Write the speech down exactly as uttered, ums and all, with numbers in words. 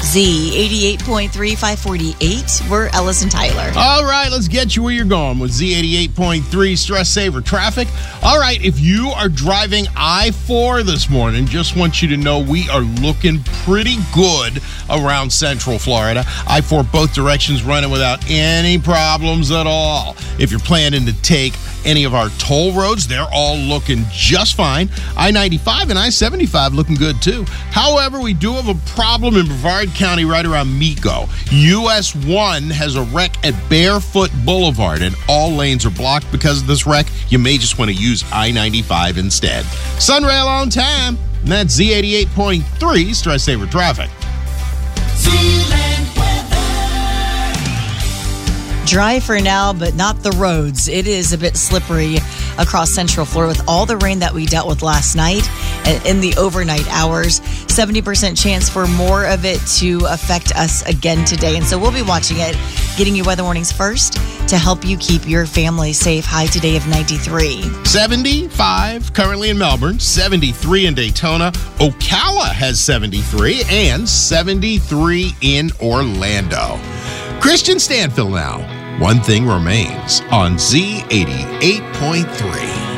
Z eighty-eight point three, five forty-eight. We're Ellis and Tyler. All right, let's get you where you're going with Z eighty-eight point three Stress Saver Traffic. All right, if you are driving I four this morning, just want you to know we are looking pretty good around Central Florida. I four both directions running without any problems at all. If you're planning to take any of our toll roads, they're all looking just fine. I ninety-five and I seventy-five looking good too. However, we do have a problem in Brevard County right around Mico. U S one has a wreck at Barefoot Boulevard and all lanes are blocked because of this wreck. You may just want to use I ninety-five instead. Sunrail on time. And that's Z eighty-eight point three Stress Saver Traffic. Dry for now, but not the roads. It is a bit slippery across Central Florida with all the rain that we dealt with last night and in the overnight hours. seventy percent chance for more of it to affect us again today. And so we'll be watching it, getting you weather warnings first to help you keep your family safe. High today of ninety-three. seventy-five currently in Melbourne, seventy-three in Daytona. Ocala has seventy-three and seventy-three in Orlando. Christian Stanfield now. One Thing Remains on Z eighty-eight point three.